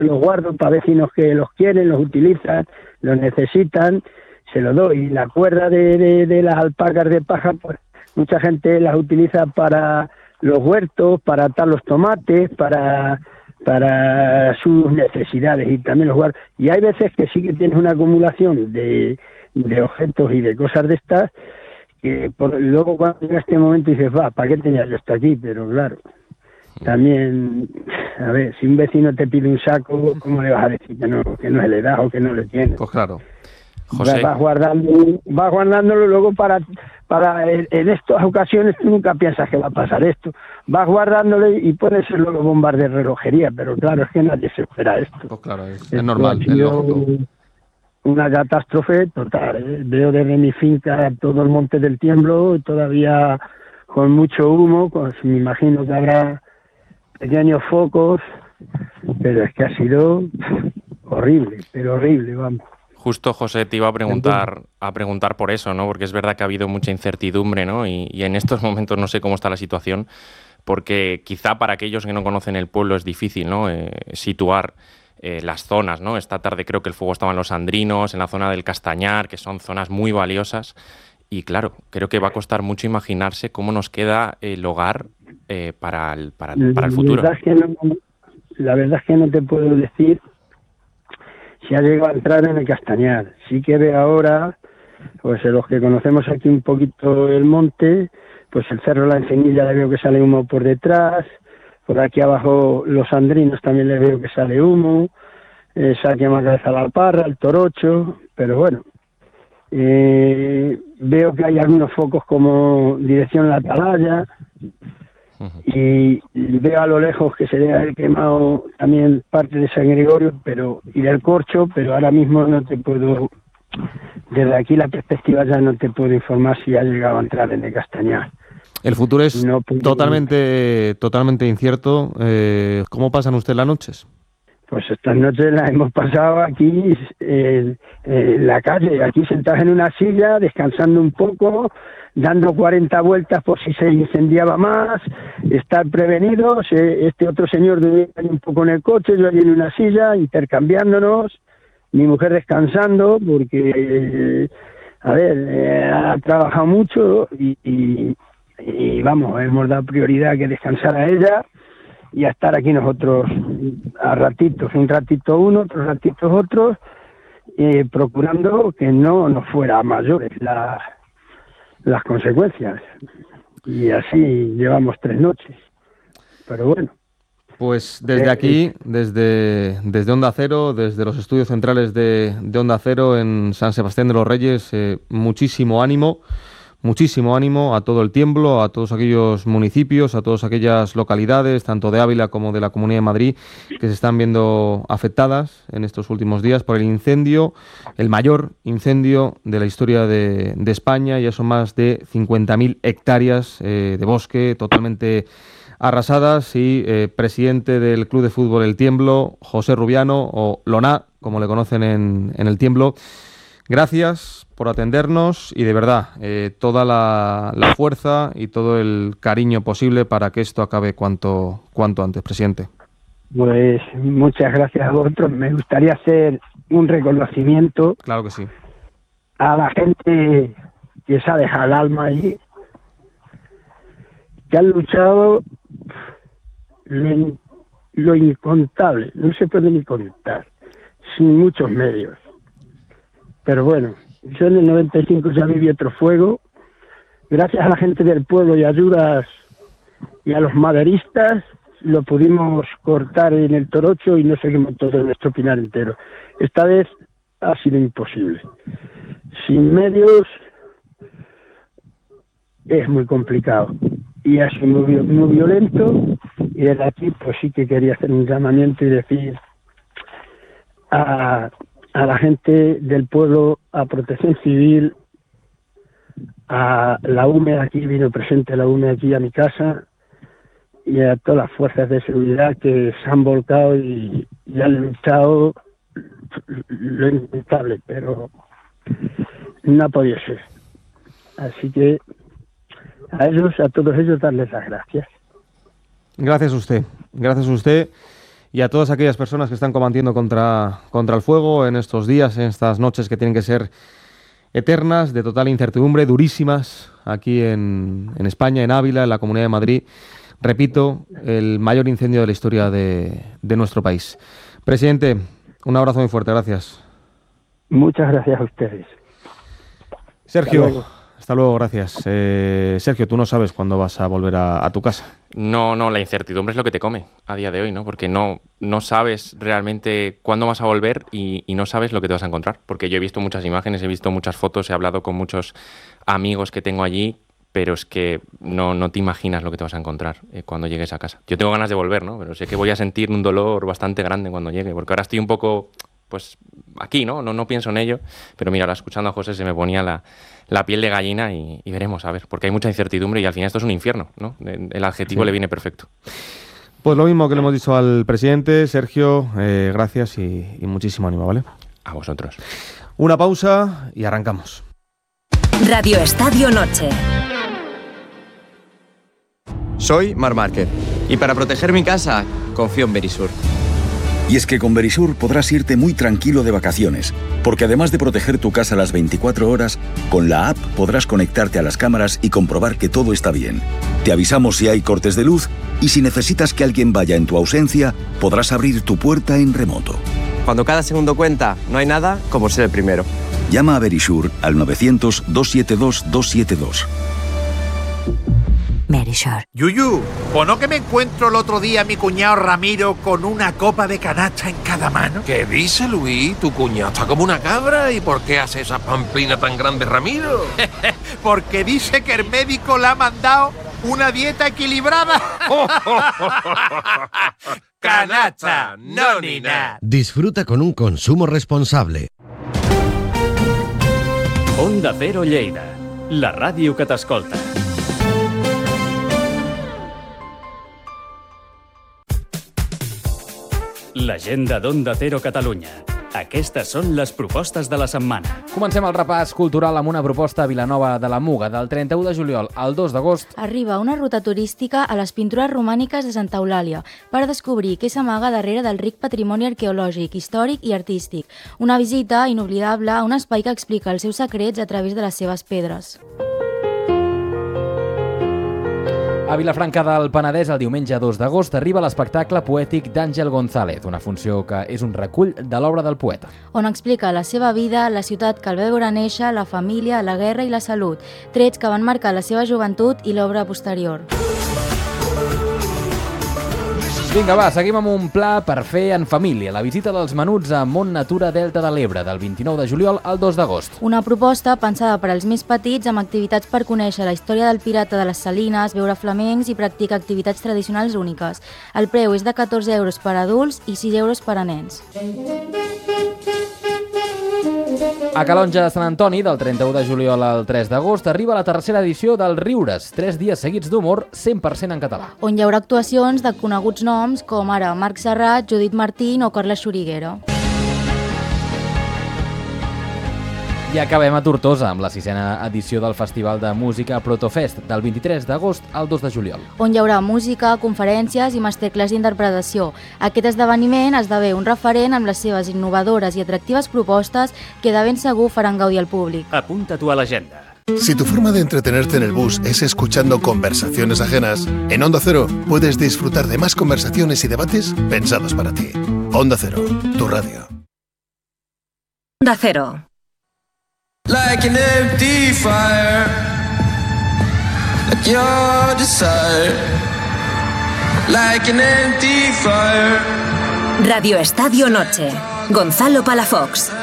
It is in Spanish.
los guardo para vecinos que los quieren, los utilizan, los necesitan, se los doy. Y la cuerda de las alpacas de paja, pues mucha gente las utiliza para los huertos, para atar los tomates, para sus necesidades, y también los guardo. Y hay veces que sí que tienes una acumulación de objetos y de cosas de estas, que luego cuando llega este momento dices, ¿para qué tenía yo esto aquí? Pero claro, también, a ver, si un vecino te pide un saco, ¿cómo le vas a decir que no se le da o que no le tienes? Pues claro. José. Vas guardándolo luego para en estas ocasiones tú nunca piensas que va a pasar esto. Vas guardándolo y puede ser luego bombas de relojería, pero claro, es que nadie se espera esto. Pues claro, es normal, es lógico. Una catástrofe total, ¿eh? Veo desde mi finca todo el Monte del Tiemblo, todavía con mucho humo, me imagino que habrá pequeños focos, pero es que ha sido horrible, pero horrible, vamos. Justo, José, te iba a preguntar por eso, ¿no? Porque es verdad que ha habido mucha incertidumbre, ¿no? Y en estos momentos no sé cómo está la situación, porque quizá para aquellos que no conocen el pueblo es difícil, ¿no? Situar las zonas, ¿no? Esta tarde creo que el fuego estaba en Los Andrinos, en la zona del Castañar, que son zonas muy valiosas. Y claro, creo que va a costar mucho imaginarse cómo nos queda el hogar para el futuro. La verdad es que no te puedo decir si ha llegado a entrar en el Castañar. Sí que ve ahora, pues los que conocemos aquí un poquito el monte, pues el Cerro La Encenilla le veo que sale humo por detrás, por aquí abajo Los Andrinos también le veo que sale humo, se ha quemado cabeza la Alparra, el Torocho, pero bueno, veo que hay algunos focos como dirección La Atalaya, y veo a lo lejos que se debe haber quemado también parte de San Gregorio y del Corcho, pero ahora mismo no te puedo, desde aquí la perspectiva ya no te puedo informar si ha llegado a entrar en el Castañar. El futuro es totalmente incierto. ¿Cómo pasan ustedes las noches? Pues estas noches las hemos pasado aquí en la calle, aquí sentados en una silla, descansando un poco, dando 40 vueltas por si se incendiaba más, estar prevenidos. Este otro señor dormía un poco en el coche, yo allí en una silla, intercambiándonos, mi mujer descansando, porque, ha trabajado mucho y vamos, hemos dado prioridad a que descansara ella y a estar aquí nosotros a ratitos, un ratito uno, otros ratitos otros, procurando que no nos fuera a mayores las consecuencias. Y así llevamos 3 noches. Pero bueno. Pues desde aquí, desde Onda Cero, desde los estudios centrales de Onda Cero en San Sebastián de los Reyes, muchísimo ánimo a todo el Tiemblo, a todos aquellos municipios, a todas aquellas localidades, tanto de Ávila como de la Comunidad de Madrid, que se están viendo afectadas en estos últimos días por el incendio, el mayor incendio de la historia de España. Ya son más de 50.000 hectáreas de bosque totalmente arrasadas. Y presidente del Club de Fútbol El Tiemblo, José Rubiano, o Loná, como le conocen en el Tiemblo, gracias por atendernos y de verdad toda la fuerza y todo el cariño posible para que esto acabe cuanto antes, presidente. Pues muchas gracias a vosotros. Me gustaría hacer un reconocimiento. Claro que sí. A la gente que se ha dejado el alma allí, que han luchado lo incontable, no se puede ni contar, sin muchos medios. Pero bueno, yo en el 95 ya viví otro fuego. Gracias a la gente del pueblo y ayudas y a los maderistas lo pudimos cortar en el Torocho y no se quemó todo nuestro pinar entero. Esta vez ha sido imposible. Sin medios es muy complicado y ha sido muy violento, y desde aquí pues sí que quería hacer un llamamiento y decir a la gente del pueblo, a Protección Civil, a la UME, aquí vino presente la UME aquí a mi casa, y a todas las fuerzas de seguridad que se han volcado y han luchado lo intentable, pero no ha podido ser. Así que a todos ellos darles las gracias. Gracias a usted. y a todas aquellas personas que están combatiendo contra el fuego en estos días, en estas noches que tienen que ser eternas, de total incertidumbre, durísimas, aquí en España, en Ávila, en la Comunidad de Madrid. Repito, el mayor incendio de la historia de nuestro país. Presidente, un abrazo muy fuerte, gracias. Muchas gracias a ustedes. Sergio, hasta luego, gracias. Sergio, tú no sabes cuándo vas a volver a tu casa. No, la incertidumbre es lo que te come a día de hoy, ¿no? Porque no sabes realmente cuándo vas a volver y no sabes lo que te vas a encontrar. Porque yo he visto muchas imágenes, he visto muchas fotos, he hablado con muchos amigos que tengo allí, pero es que no te imaginas lo que te vas a encontrar cuando llegues a casa. Yo tengo ganas de volver, ¿no? Pero sé que voy a sentir un dolor bastante grande cuando llegue, porque ahora estoy un poco, pues, aquí, ¿no? No pienso en ello, pero mira, ahora escuchando a José se me ponía la piel de gallina y veremos, a ver, porque hay mucha incertidumbre y al final esto es un infierno, ¿no? El adjetivo le viene perfecto. Pues lo mismo que le hemos dicho al presidente, Sergio, gracias y muchísimo ánimo, ¿vale? A vosotros. Una pausa y arrancamos. Radio Estadio Noche. Soy Marc Márquez y para proteger mi casa confío en Verisur. Y es que con Verisur podrás irte muy tranquilo de vacaciones, porque además de proteger tu casa las 24 horas, con la app podrás conectarte a las cámaras y comprobar que todo está bien. Te avisamos si hay cortes de luz y si necesitas que alguien vaya en tu ausencia, podrás abrir tu puerta en remoto. Cuando cada segundo cuenta, no hay nada como ser el primero. Llama a Verisur al 900-272-272. Verisur. Yuyu, ¿o no que me encuentro el otro día a mi cuñado Ramiro con una copa de canasta en cada mano? ¿Qué dice, Luis? Tu cuñado está como una cabra. ¿Y por qué hace esa pamplina tan grande, Ramiro? Porque dice que el médico le ha mandado una dieta equilibrada. Canasta, no ni nada. Disfruta con un consumo responsable. Onda Cero Lleida, la ràdio que t'escolta. L'agenda d'Onda Cero Catalunya. Aquestes són les propostes de la setmana. Comencem el repàs cultural amb una proposta a Vilanova de la Muga. Del 31 de juliol al 2 d'agost arriba una ruta turística a les pintures romàniques de Santa Eulàlia per descobrir què s'amaga darrere del ric patrimoni arqueològic, històric i artístic. Una visita inoblidable a un espai que explica els seus secrets a través de les seves pedres. A Vilafranca del Penedès, el diumenge 2 d'agost, arriba l'espectacle poètic d'Àngel González, una funció que és un recull de l'obra del poeta. On explica la seva vida, la ciutat que el va veure néixer, la família, la guerra i la salut, trets que van marcar la seva joventut i l'obra posterior. Vinga, va, seguim amb un pla per fer en família. La visita dels menuts a Mont Natura Delta de l'Ebre, del 29 de juliol al 2 d'agost. Una proposta pensada per als més petits amb activitats per conèixer la història del pirata de les Salines, veure flamencs i practicar activitats tradicionals úniques. El preu és de 14 euros per adults i 6 euros per a nens. A Calonja de Sant Antoni, del 31 de juliol al 3 d'agost, arriba la tercera edició del Riures, 3 dies seguits d'humor 100% en català. On hi haurà actuacions de coneguts noms com ara Marc Serrat, Judit Martín o Carles Xuriguera. I acabem a Tortosa amb la 6ª edició del Festival de Música Protofest, del 23 d'agost al 2 de juliol. On hi haurà música, conferències i masterclass d'interpretació. Aquest esdeveniment esdevé un referent amb les seves innovadores i atractives propostes que de ben segur faran gaudir al públic. Apunta tu a l'agenda. Si tu forma de entretenerte en el bus es escuchando conversaciones ajenas, en Onda Cero puedes disfrutar de más conversaciones y debates pensados para ti. Onda Cero, tu radio. Onda Cero. Like an empty fire, like your desire, like an empty fire. Radio Estadio Noche, Gonzalo Palafox.